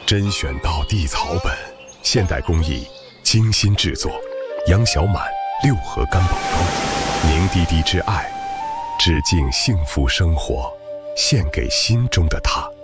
甄选到地草本，现代工艺精心制作，杨小满六合干宝膏，凝滴滴之爱，致敬幸福生活，献给心中的他。